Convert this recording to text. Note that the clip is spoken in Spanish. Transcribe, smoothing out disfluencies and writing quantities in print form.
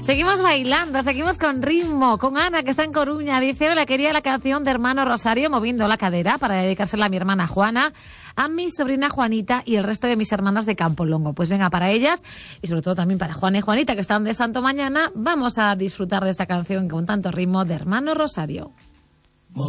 Seguimos bailando, seguimos con ritmo, con Ana, que está en Coruña. Dice, hola, quería la canción de Hermano Rosario, moviendo la cadera, para dedicársela a mi hermana Juana, a mi sobrina Juanita y el resto de mis hermanas de Campolongo. Pues venga, para ellas, y sobre todo también para Juana y Juanita, que están de santo mañana, vamos a disfrutar de esta canción con tanto ritmo de Hermano Rosario.